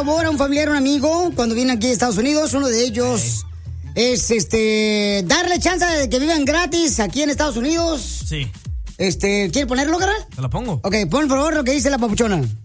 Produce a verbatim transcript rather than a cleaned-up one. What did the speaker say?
favor a un familiar, un amigo, cuando viene aquí a Estados Unidos. Uno de ellos es este darle chance de que vivan gratis aquí en Estados Unidos. Sí. Este, ¿quiere ponerlo, cara? ¿Te la pongo? Ok, pon por favor lo que dice la papuchona.